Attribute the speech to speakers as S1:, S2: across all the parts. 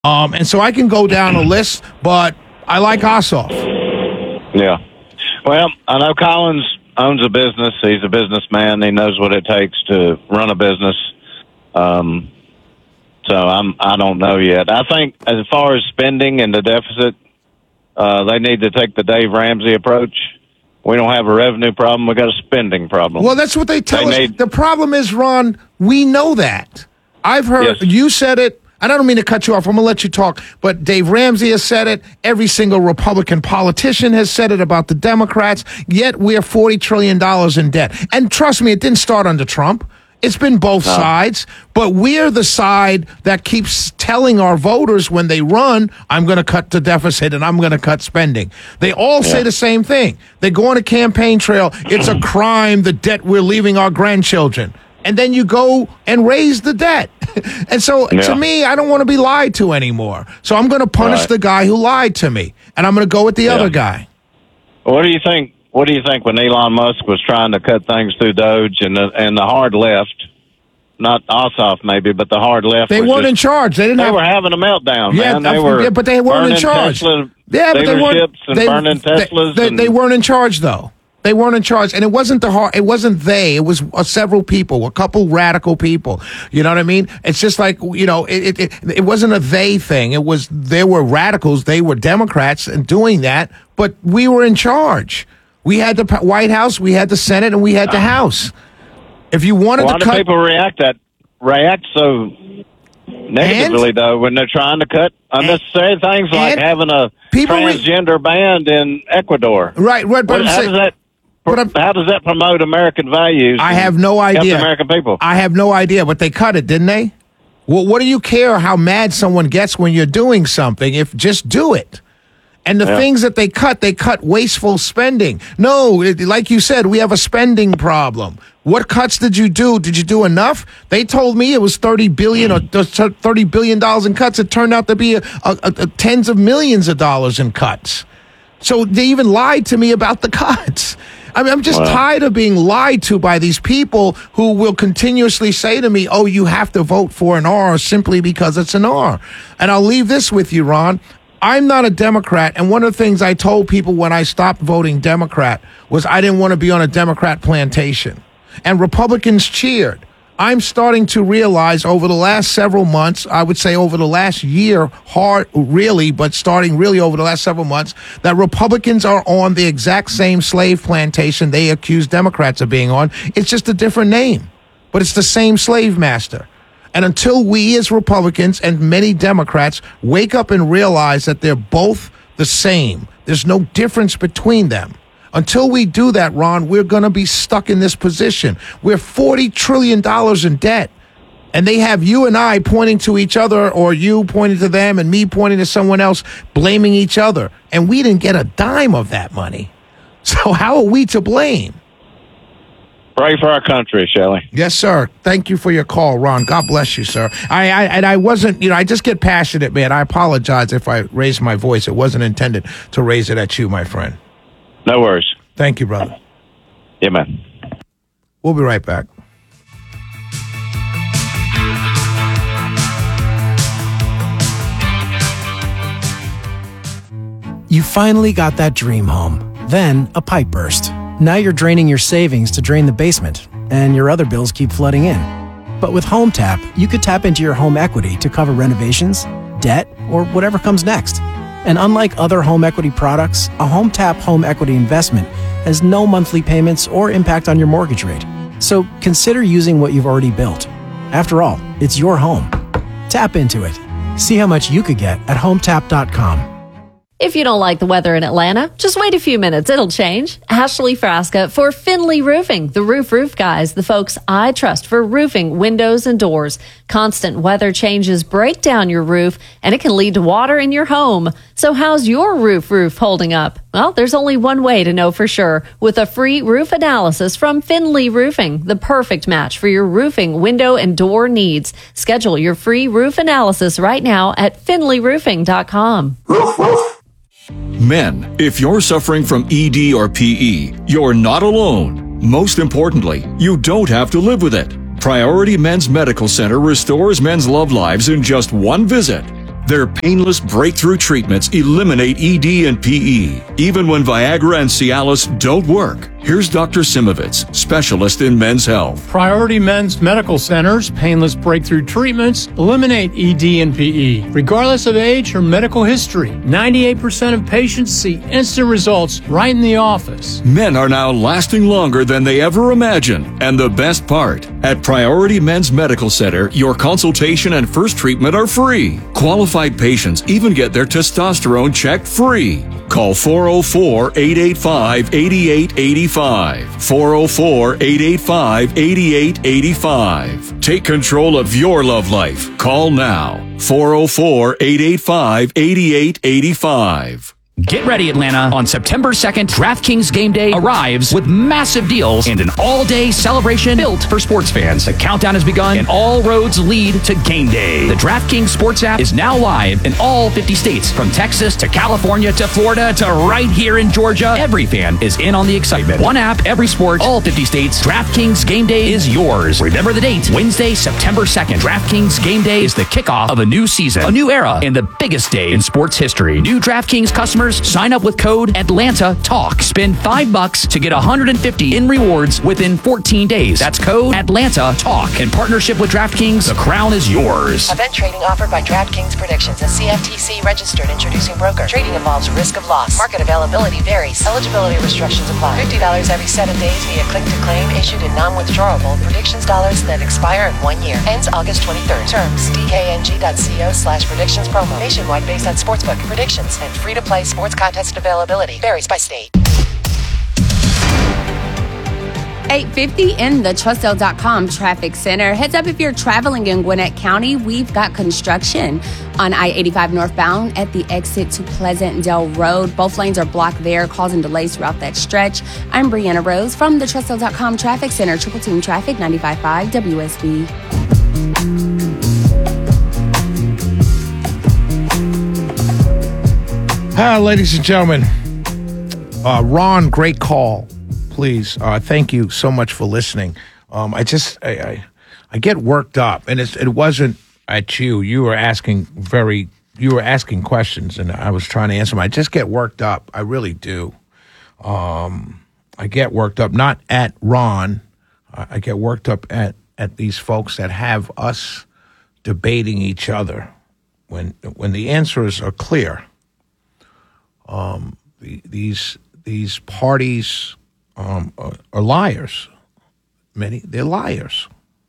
S1: And so I can go down a list, but I like Ossoff.
S2: Yeah. Well, I know Collins owns a business. He's a businessman. He knows what it takes to run a business. So I don't know yet. I think as far as spending and the deficit, they need to take the Dave Ramsey approach. We don't have a revenue problem. We got a spending problem.
S1: Well, that's what they tell us. The problem is, Ron, we know that. I've heard you said it. And I don't mean to cut you off. I'm going to let you talk. But Dave Ramsey has said it. Every single Republican politician has said it about the Democrats. Yet we're $40 trillion in debt. And trust me, it didn't start under Trump. It's been both sides. But we're the side that keeps telling our voters when they run, I'm going to cut the deficit and I'm going to cut spending. They all say the same thing. They go on a campaign trail. It's a crime, the debt we're leaving our grandchildren. And then you go and raise the debt. And so, to me, I don't want to be lied to anymore. So I'm going to punish the guy who lied to me, and I'm going to go with the other guy.
S2: What do you think? What do you think when Elon Musk was trying to cut things through Doge and the hard left? Not Ossoff, maybe, but the hard left.
S1: They weren't in charge. They were
S2: having a meltdown, man.
S1: But they weren't in charge.
S2: Tesla dealerships and burning Teslas.
S1: They weren't in charge, though. They weren't in charge, and it wasn't It wasn't they. It was several people, a couple radical people. You know what I mean? It's just like it wasn't a they thing. It was there were radicals. They were Democrats and doing that, but we were in charge. We had the White House, we had the Senate, and we had the House. If you wanted to cut,
S2: why do people react so negatively though when they're trying to cut unnecessary things like having a transgender band in Ecuador?
S1: Right. But
S2: how does that promote American values?
S1: I have no idea.
S2: The American people.
S1: I have no idea, but they cut it, didn't they? Well, what do you care how mad someone gets when you're doing something? If just do it. And the things that they cut wasteful spending. No, like you said, we have a spending problem. What cuts did you do? Did you do enough? They told me it was $30 billion in cuts. It turned out to be tens of millions of dollars in cuts. So they even lied to me about the cuts. I mean, I'm just tired of being lied to by these people who will continuously say to me, oh, you have to vote for an R simply because it's an R. And I'll leave this with you, Ron. I'm not a Democrat, and one of the things I told people when I stopped voting Democrat was I didn't want to be on a Democrat plantation. And Republicans cheered. I'm starting to realize over the last several months, I would say over the last year, but starting really over the last several months, that Republicans are on the exact same slave plantation they accuse Democrats of being on. It's just a different name, but it's the same slave master. And until we as Republicans and many Democrats wake up and realize that they're both the same, there's no difference between them. Until we do that, Ron, we're going to be stuck in this position. We're $40 trillion in debt. And they have you and I pointing to each other, or you pointing to them and me pointing to someone else, blaming each other. And we didn't get a dime of that money. So how are we to blame?
S2: Pray for our country, Shelley.
S1: Yes, sir. Thank you for your call, Ron. God bless you, sir. I wasn't, I just get passionate, man. I apologize if I raised my voice. It wasn't intended to raise it at you, my friend.
S2: No worries.
S1: Thank you, brother.
S2: Yeah, man.
S1: We'll be right back.
S3: You finally got that dream home. Then a pipe burst. Now you're draining your savings to drain the basement, and your other bills keep flooding in. But with HomeTap, you could tap into your home equity to cover renovations, debt, or whatever comes next. And unlike other home equity products, a HomeTap home equity investment has no monthly payments or impact on your mortgage rate. So consider using what you've already built. After all, it's your home. Tap into it. See how much you could get at HomeTap.com.
S4: If you don't like the weather in Atlanta, just wait a few minutes. It'll change. Ashley Frasca for Finley Roofing, the roof guys, the folks I trust for roofing, windows, and doors. Constant weather changes break down your roof, and it can lead to water in your home. So how's your roof holding up? Well, there's only one way to know for sure. With a free roof analysis from Finley Roofing, the perfect match for your roofing, window, and door needs. Schedule your free roof analysis right now at finleyroofing.com.
S5: Roof, roof.
S6: Men, if you're suffering from ED or PE, you're not alone. Most importantly, you don't have to live with it. Priority Men's Medical Center restores men's love lives in just one visit. Their painless breakthrough treatments eliminate ED and PE, even when Viagra and Cialis don't work. Here's Dr. Simovitz, specialist in men's health.
S5: Priority Men's Medical Center's painless breakthrough treatments eliminate ED and PE, regardless of age or medical history. 98% of patients see instant results right in the office.
S6: Men are now lasting longer than they ever imagined. And the best part, at Priority Men's Medical Center, your consultation and first treatment are free. Qualified patients even get their testosterone checked free. Call 404-885-8885. 404-885-8885. Take control of your love life. Call now. 404-885-8885.
S7: Get ready, Atlanta. On September 2nd, DraftKings Game Day arrives with massive deals and an all-day celebration built for sports fans. The countdown has begun and all roads lead to Game Day. The DraftKings Sports app is now live in all 50 states, from Texas to California to Florida to right here in Georgia. Every fan is in on the excitement. One app, every sport, all 50 states. DraftKings Game Day is yours. Remember the date, Wednesday, September 2nd. DraftKings Game Day is the kickoff of a new season, a new era, and the biggest day in sports history. New DraftKings customers sign up with code ATLANTA-TALK. Spend $5 to get $150 in rewards within 14 days. That's code ATLANTA-TALK. In partnership with DraftKings, the crown is yours.
S8: Event trading offered by DraftKings Predictions, a CFTC registered introducing broker. Trading involves risk of loss. Market availability varies. Eligibility restrictions apply. $50 every 7 days via click to claim, issued in non-withdrawable predictions dollars that expire in 1 year. Ends August 23rd. Terms dkng.co/predictions promo. Nationwide based on sportsbook predictions and free to play sports contest availability varies by state.
S9: 850 in the Trussell.com traffic center. Heads up if you're traveling in Gwinnett County, we've got construction on I-85 northbound at the exit to Pleasantdale Road. Both lanes are blocked there, causing delays throughout that stretch. I'm Brianna Rose from the Trussell.com traffic center. Triple Team Traffic, 95.5 WSB.
S1: Hi, ladies and gentlemen. Ron, great call. Please, thank you so much for listening. I get worked up, and it wasn't at you. You were asking questions, and I was trying to answer them. I just get worked up. I really do. I get worked up, not at Ron. I get worked up at these folks that have us debating each other when the answers are clear. These parties are liars. They're liars.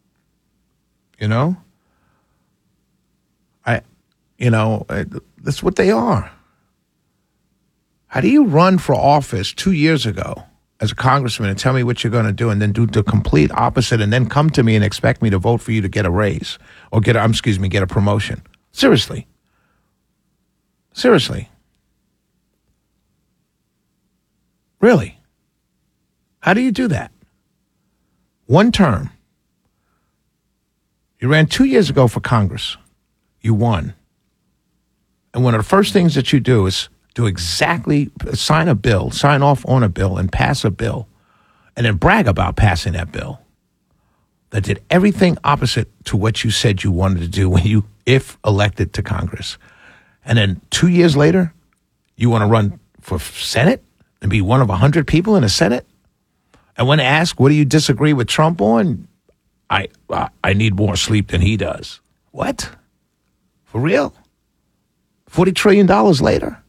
S1: That's what they are. How do you run for office 2 years ago as a congressman and tell me what you're going to do, and then do the complete opposite, and then come to me and expect me to vote for you to get a raise or get a promotion? Seriously. Really? How do you do that? One term. You ran 2 years ago for Congress. You won. And one of the first things that you do is sign off on a bill and pass a bill, and then brag about passing that bill that did everything opposite to what you said you wanted to do if elected to Congress. And then 2 years later, you want to run for Senate and be one of 100 people in the Senate? And when asked, what do you disagree with Trump on? I need more sleep than he does. What? For real? $40 trillion later?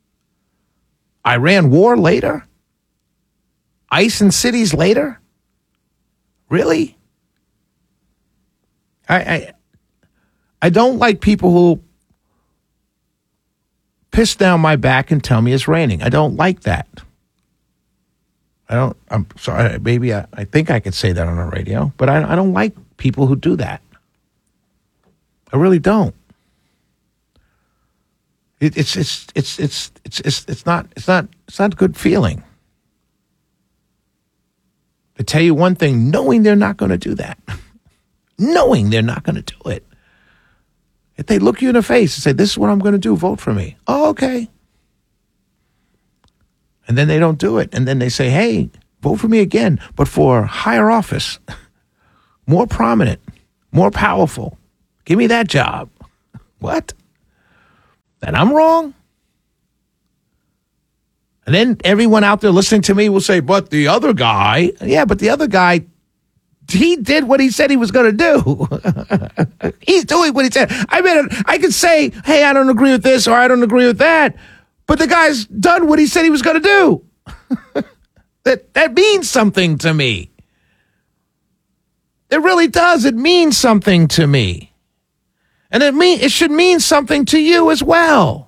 S1: Iran war later? ICE in cities later? Really? I don't like people who piss down my back and tell me it's raining. I don't like that. I'm sorry, maybe I think I could say that on the radio, but I don't like people who do that. I really don't. It's not a good feeling. To tell you one thing, knowing they're not going to do that, knowing they're not going to do it. If they look you in the face and say, this is what I'm going to do, vote for me. Oh, okay. And then they don't do it. And then they say, hey, vote for me again, but for higher office, more prominent, more powerful. Give me that job. What? And I'm wrong. And then everyone out there listening to me will say, but the other guy, yeah, but the other guy, he did what he said he was going to do. He's doing what he said. I mean, I could say, hey, I don't agree with this or I don't agree with that, but the guy's done what he said he was going to do. That means something to me. It really does. It means something to me. And it should mean something to you as well.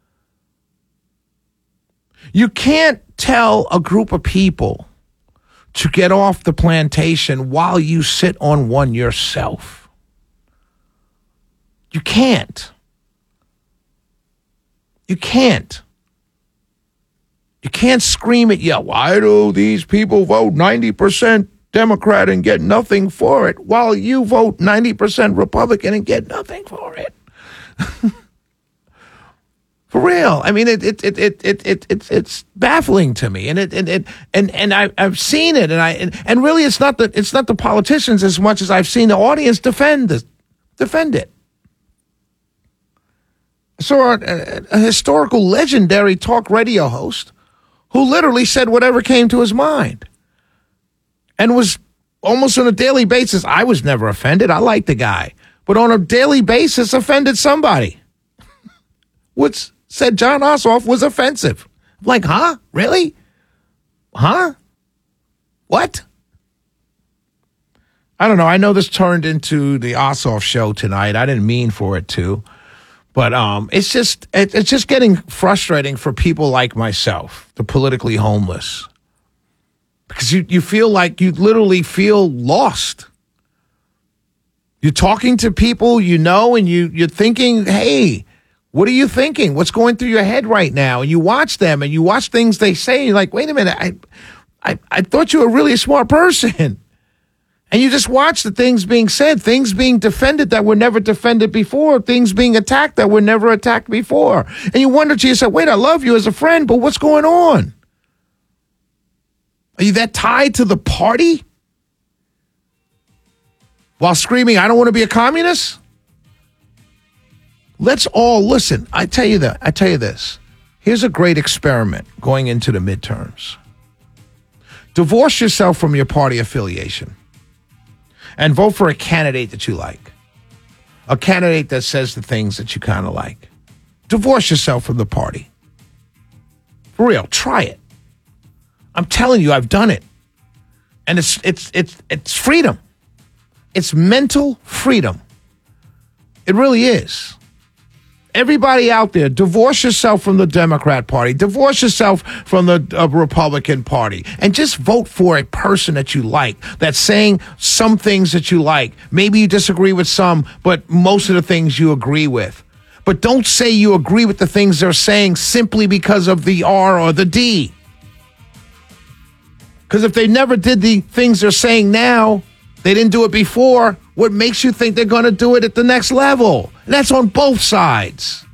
S1: You can't tell a group of people to get off the plantation while you sit on one yourself. You can't. You can't. You can't scream at you. Why do these people vote 90% Democrat and get nothing for it while you vote 90% Republican and get nothing for it? For real. I mean, it's baffling to me, and I've seen it, and really, it's not the politicians as much as I've seen the audience defend it. I saw a historical, legendary talk radio host who literally said whatever came to his mind, and was almost on a daily basis. I was never offended. I like the guy, but on a daily basis, offended somebody. What's said John Ossoff was offensive. I'm like, huh? Really? Huh? What? I don't know. I know this turned into the Ossoff show tonight. I didn't mean for it to. But it's just getting frustrating for people like myself, the politically homeless. Because you feel like you literally feel lost. You're talking to people you know, and you're thinking, hey, what are you thinking? What's going through your head right now? And you watch them and you watch things they say. And you're like, wait a minute, I thought you were really a smart person. And you just watch the things being said, things being defended that were never defended before, things being attacked that were never attacked before. And you wonder to yourself, wait, I love you as a friend, but what's going on? Are you that tied to the party? While screaming, I don't want to be a communist? Let's all listen. I tell you this. Here's a great experiment going into the midterms. Divorce yourself from your party affiliation and vote for a candidate that you like. A candidate that says the things that you kind of like. Divorce yourself from the party. For real, try it. I'm telling you, I've done it. And it's freedom. It's mental freedom. It really is. Everybody out there, divorce yourself from the Democrat Party. Divorce yourself from the Republican Party. And just vote for a person that you like, that's saying some things that you like. Maybe you disagree with some, but most of the things you agree with. But don't say you agree with the things they're saying simply because of the R or the D. Because if they never did the things they're saying now, they didn't do it before, what makes you think they're going to do it at the next level? And that's on both sides.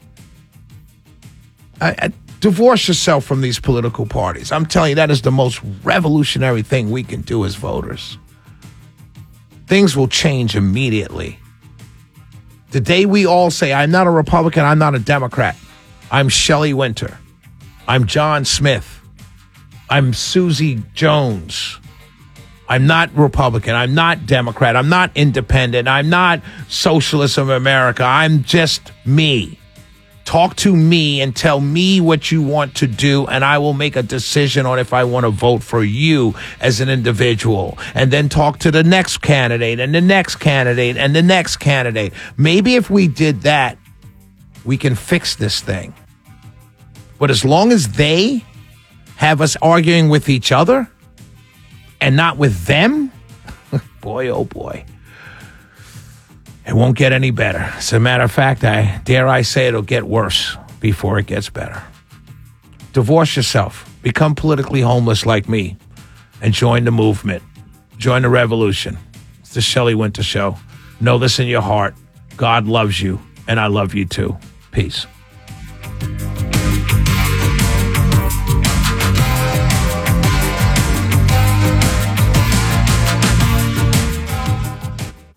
S1: Divorce yourself from these political parties. I'm telling you, that is the most revolutionary thing we can do as voters. Things will change immediately. The day we all say, I'm not a Republican, I'm not a Democrat. I'm Shelley Winter. I'm John Smith. I'm Susie Jones. I'm not Republican. I'm not Democrat. I'm not independent. I'm not Socialist of America. I'm just me. Talk to me and tell me what you want to do, and I will make a decision on if I want to vote for you as an individual. And then talk to the next candidate and the next candidate and the next candidate. Maybe if we did that, we can fix this thing. But as long as they have us arguing with each other, and not with them, boy, oh boy, it won't get any better. As a matter of fact, I say it'll get worse before it gets better. Divorce yourself. Become politically homeless like me and join the movement. Join the revolution. It's the Shelley Winter Show. Know this in your heart. God loves you, and I love you too. Peace.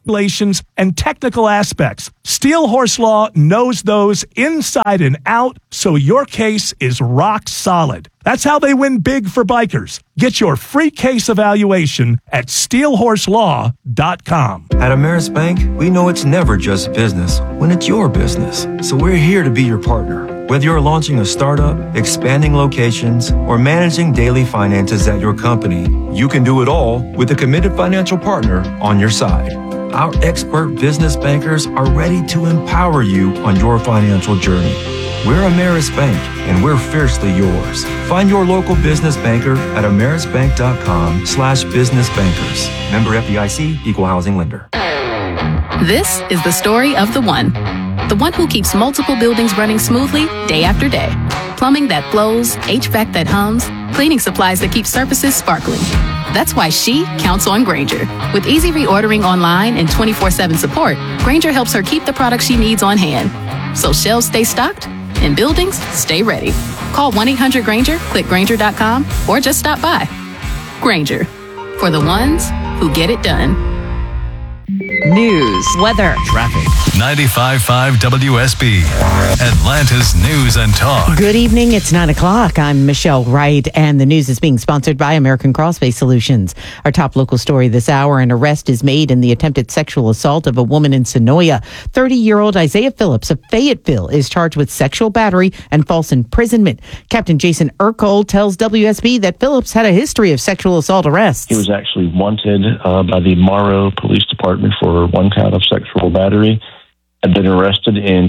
S10: regulations, and technical aspects. Steel Horse Law knows those inside and out, so your case is rock solid. That's how they win big for bikers. Get your free case evaluation at steelhorselaw.com.
S11: At Ameris Bank, we know it's never just business when it's your business. So we're here to be your partner. Whether you're launching a startup, expanding locations, or managing daily finances at your company, you can do it all with a committed financial partner on your side. Our expert business bankers are ready to empower you on your financial journey. We're Ameris Bank, and we're fiercely yours. Find your local business banker at amerisbank.com/businessbankers. Member FDIC, Equal Housing Lender.
S12: This is the story of the one who keeps multiple buildings running smoothly day after day. Plumbing that flows, HVAC that hums, cleaning supplies that keep surfaces sparkling. That's why she counts on Grainger. With easy reordering online and 24/7 support, Grainger helps her keep the products she needs on hand. So shelves stay stocked and buildings stay ready. Call 1-800-GRAINGER, click Grainger.com, or just stop by. Grainger, for the ones who get it done.
S13: News, weather,
S14: traffic. 95.5 WSB, Atlanta's News and Talk.
S13: Good evening. It's 9 o'clock. I'm Michelle Wright, and the news is being sponsored by American Crossface Solutions. Our top local story this hour: an arrest is made in the attempted sexual assault of a woman in Sonoya. 30-year-old Isaiah Phillips of Fayetteville is charged with sexual battery and false imprisonment. Captain Jason Urkel tells WSB that Phillips had a history of sexual assault arrests.
S15: He was actually wanted by the Morrow Police Department for one count of sexual battery, had been arrested in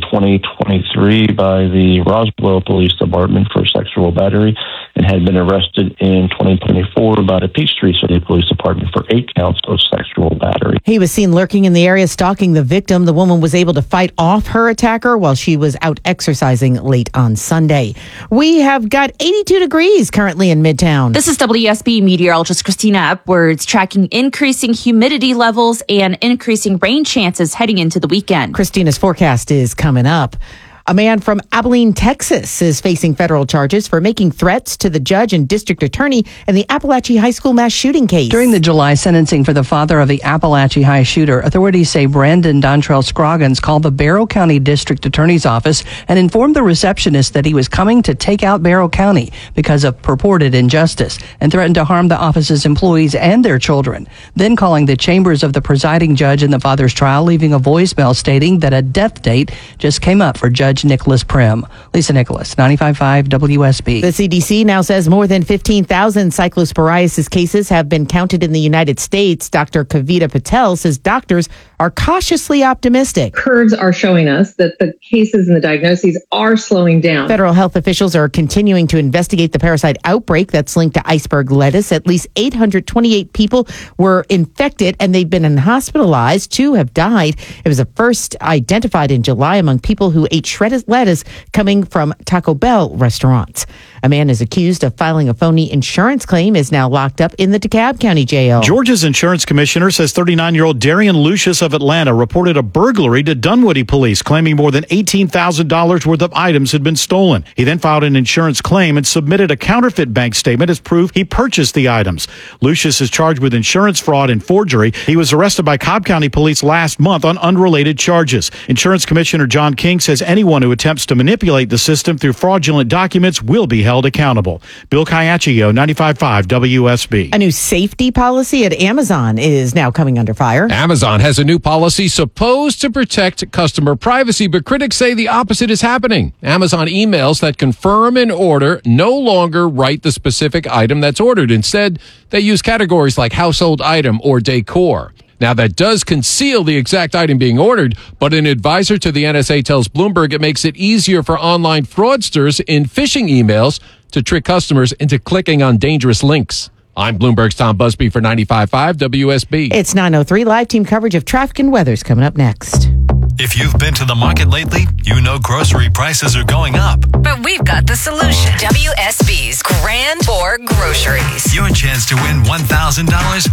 S15: 2023 by the Roswell Police Department for sexual battery, and had been arrested in 2024 by the Peachtree City Police Department for 8 counts of sexual battery.
S13: He was seen lurking in the area stalking the victim. The woman was able to fight off her attacker while she was out exercising late on Sunday. We have got 82 degrees currently in Midtown.
S16: This is WSB meteorologist Christina Upwards tracking increasing humidity levels and increasing rain chances heading into the weekend.
S13: Christina's forecast is coming up. A man from Abilene, Texas is facing federal charges for making threats to the judge and district attorney in the Appalachian High School mass shooting case.
S17: During the July sentencing for the father of the Appalachian High shooter, authorities say Brandon Dontrell Scroggins called the Barrow County District Attorney's office and informed the receptionist that he was coming to take out Barrow County because of purported injustice, and threatened to harm the office's employees and their children. Then calling the chambers of the presiding judge in the father's trial, leaving a voicemail stating that a death date just came up for Judge Nicholas Prim. Lisa Nicholas, 95.5 WSB.
S13: The CDC now says more than 15,000 cyclosporiasis cases have been counted in the United States. Dr. Kavita Patel says doctors are cautiously optimistic.
S18: Curves are showing us that the cases and the diagnoses are slowing down.
S13: Federal health officials are continuing to investigate the parasite outbreak that's linked to iceberg lettuce. At least 828 people were infected and they've been hospitalized. 2 have died. It was the first identified in July among people who ate shredded lettuce coming from Taco Bell restaurants. A man is accused of filing a phony insurance claim, is now locked up in the DeKalb County Jail.
S19: Georgia's insurance commissioner says 39-year-old Darian Lucius of Atlanta reported a burglary to Dunwoody police, claiming more than $18,000 worth of items had been stolen. He then filed an insurance claim and submitted a counterfeit bank statement as proof he purchased the items. Lucius is charged with insurance fraud and forgery. He was arrested by Cobb County Police last month on unrelated charges. Insurance Commissioner John King says anyone who attempts to manipulate the system through fraudulent documents will be held accountable. Bill Caiaccio, 95.5 WSB.
S13: A new safety policy at Amazon is now coming under fire.
S20: Amazon has a new policy supposed to protect customer privacy, but critics say the opposite is happening. Amazon emails that confirm an order no longer write the specific item that's ordered. Instead, they use categories like household item or decor. Now, that does conceal the exact item being ordered, but an advisor to the NSA tells Bloomberg it makes it easier for online fraudsters in phishing emails to trick customers into clicking on dangerous links. I'm Bloomberg's Tom Busby for 95.5 WSB.
S13: It's 9:03. Live team coverage of traffic and weather's coming up next.
S14: If you've been to the market lately, you know grocery prices are going up.
S21: But we've got the solution. WSB's Grand for Groceries.
S14: Your chance to win $1,000